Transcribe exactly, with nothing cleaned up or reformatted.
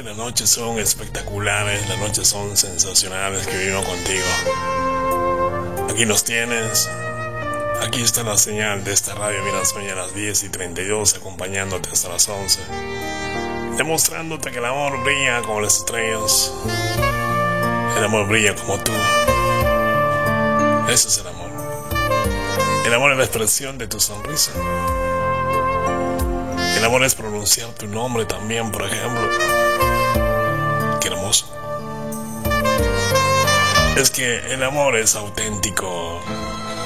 las noches son espectaculares, las noches son sensacionales que vivo contigo. Aquí nos tienes. Aquí está la señal de esta radio. Mira, son ya las diez y treinta y dos, acompañándote hasta las once, demostrándote que el amor brilla como las estrellas. El amor brilla como tú. Eso es el amor. El amor es la expresión de tu sonrisa. El amor es pronunciar tu nombre también, por ejemplo. Qué hermoso. Es que el amor es auténtico.